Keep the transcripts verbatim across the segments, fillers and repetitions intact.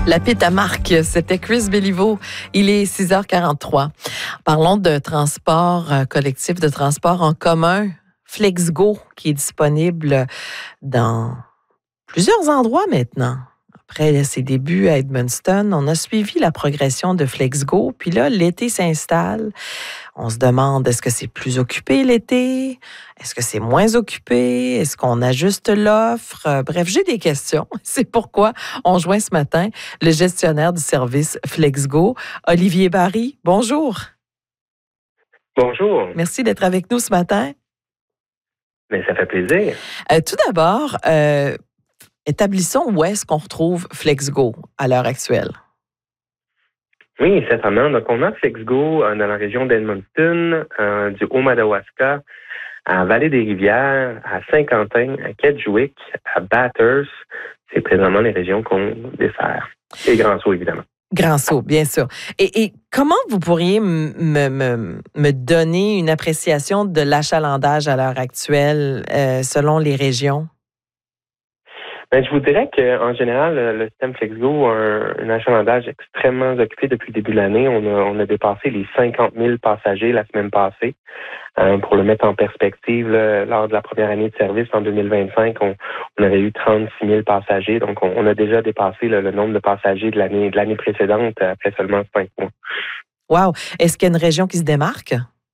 La pite à Marc, c'était Chris Béliveau. Il est six heures quarante-trois. Parlons de transport euh, collectif, de transport en commun. FlexGo, qui est disponible dans plusieurs endroits maintenant. Après ses débuts à Edmundston, on a suivi la progression de FlexGo. Puis là, l'été s'installe. On se demande, est-ce que c'est plus occupé l'été? Est-ce que c'est moins occupé? Est-ce qu'on ajuste l'offre? Euh, bref, j'ai des questions. C'est pourquoi on joint ce matin le gestionnaire du service FlexGo, Olivier Barry. Bonjour. Bonjour. Merci d'être avec nous ce matin. Bien, ça fait plaisir. Euh, tout d'abord, euh, établissons où est-ce qu'on retrouve FlexGo à l'heure actuelle. Oui, certainement. Donc, on a FlexGo euh, dans la région d'Edmundston, euh, du Haut-Madawaska, à Vallée-des-Rivières, à Saint-Quentin, à Kedgewick, à Bathurst. C'est présentement les régions qu'on dessert. Et Grand-Sault, évidemment. Grand-Sault, bien sûr. Et, et comment vous pourriez me, me, me donner une appréciation de l'achalandage à l'heure actuelle euh, selon les régions? Bien, je vous dirais qu'en général, le système FlexGo a un, un achalandage extrêmement occupé depuis le début de l'année. On a, on a dépassé les cinquante mille passagers la semaine passée. Euh, pour le mettre en perspective, là, lors de la première année de service en deux mille vingt-cinq, on, on avait eu trente-six mille passagers. Donc, on, on a déjà dépassé là, le nombre de passagers de l'année de l'année précédente après seulement cinq mois. Wow! Est-ce qu'il y a une région qui se démarque?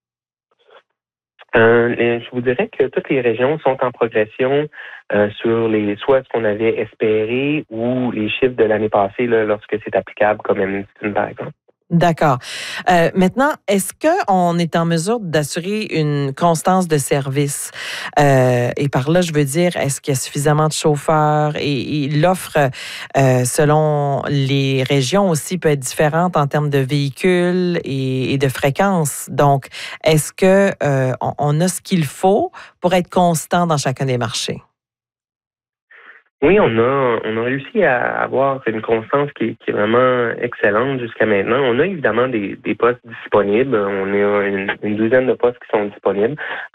Euh, je vous dirais que toutes les régions sont en progression euh, sur les soit ce qu'on avait espéré ou les chiffres de l'année passée là, lorsque c'est applicable, comme Edmundston, par exemple. D'accord. Euh, maintenant, est-ce qu'on est en mesure d'assurer une constance de service? Euh, et par là, je veux dire, est-ce qu'il y a suffisamment de chauffeurs? Et, et l'offre, euh, selon les régions aussi, peut être différente en termes de véhicules et, et de fréquences. Donc, est-ce que euh, on, on a ce qu'il faut pour être constant dans chacun des marchés? Oui, on a on a réussi à avoir une constance qui est, qui est vraiment excellente jusqu'à maintenant. On a évidemment des, des postes disponibles. On a une, une douzaine de postes qui sont disponibles.